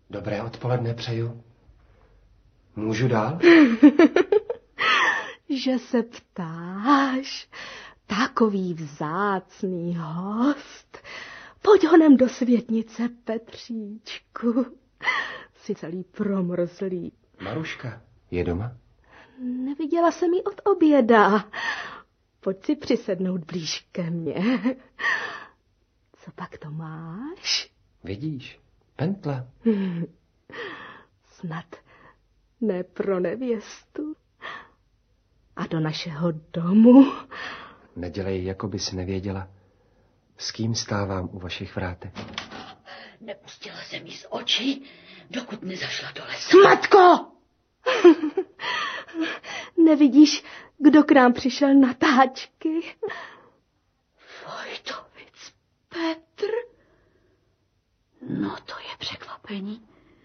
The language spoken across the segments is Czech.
Dobré odpoledne přeju. Můžu dál? Že se ptáš, takový vzácný host. Pojď honem do světnice, Petříčku. Jsi celý promrzlý. Maruška je doma? Neviděla jsem ji od oběda. Pojď si přisednout blíž ke mně. Co pak to máš? Vidíš, pentle. Snad ne pro nevěstu. A do našeho domu. Nedělej, jako bys nevěděla, s kým stávám u vašich vrátek. Nepustila jsem jí z očí, dokud nezašla do lesa. Matko! Nevidíš, kdo k nám přišel na táčky? Vojtovic Petr? No to je překvapení.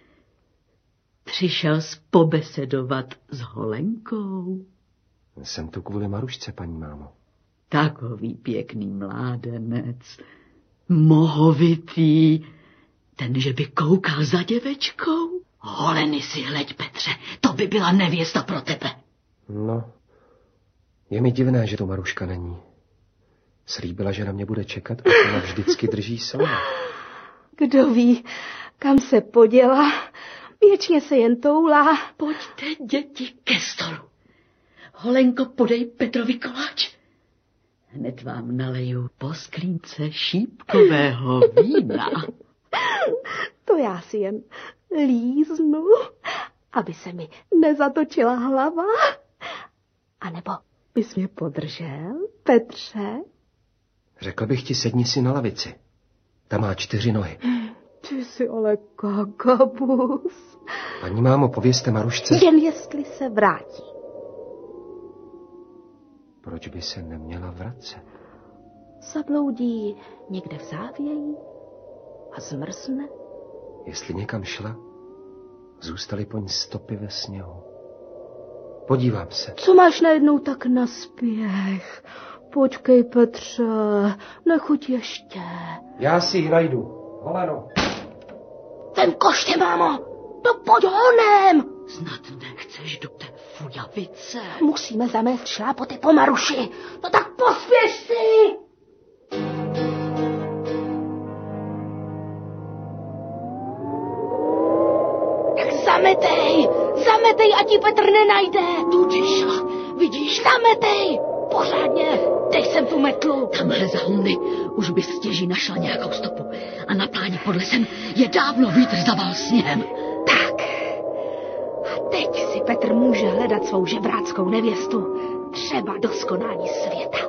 Přišel pobesedovat s Holenkou. Jsem tu kvůli Marušce, paní mámo. Takový pěkný mládenec, mohovitý, ten, že by koukal za děvečkou. Holeny si hleď, Petře, to by byla nevěsta pro tebe. No, je mi divné, že tu Maruška není. Slíbila, že na mě bude čekat a ona vždycky drží slovo. Kdo ví, kam se poděla, věčně se jen toulá. Pojďte, děti, ke stolu. Holenko, podej Petrovi koláč. Hned vám naleju po sklínce šípkového vína. To já si jen líznu, aby se mi nezatočila hlava. A nebo bys mě podržel, Petře? Řekl bych ti, sedni si na lavici. Ta má 4 nohy. Ty jsi ale kakabus. Paní mámo, povězte Marušce. Jen jestli se vrátí. Proč by se neměla vracet? Zabloudí někde v závěji a zmrzne. Jestli někam šla, zůstaly po ní stopy ve sněhu. Podívám se. Co máš najednou tak na spěch? Počkej, Petře, nechuť ještě. Já si ji najdu. Holeno. Vem koště, mámo, to pojď honem. Snad nechceš do té fujavice. Musíme zamést šlápoty po Maruši. No tak pospěš si. Tak zametej, ať ji Petr nenajde. Tudy šla, vidíš? Zametej, pořádně, dej sem tu metlu. Tamhle za humny už by stěží našla nějakou stopu. A na pláni pod lesem je dávno vítr zaval sněhem. Tak. A teď si Petr může hledat svou žebráckou nevěstu. Třeba do skonání světa.